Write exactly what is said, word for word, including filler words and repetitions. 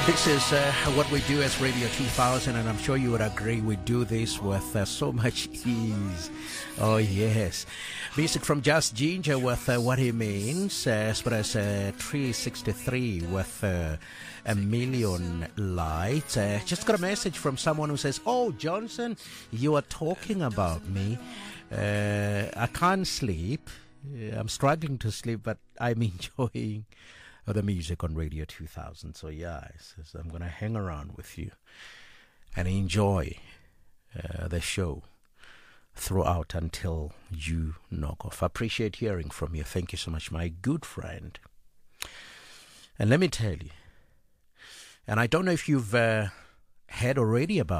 This is uh, what we do as Radio two thousand, and I'm sure you would agree we do this with uh, so much ease. Oh, yes. Music from Just Ginger with uh, What He Means, uh, as well as uh, three sixty-three with uh, A Million Lights. Uh, just got a message from someone who says, "Oh, Johnson, you are talking about me. Uh, I can't sleep. I'm struggling to sleep, but I'm enjoying the music on Radio two thousand. So yeah, so I'm going to hang around with you and enjoy uh, the show throughout until you knock off. I appreciate hearing from you. Thank you so much, my good friend. And let me tell you, and I don't know if you've uh, heard already about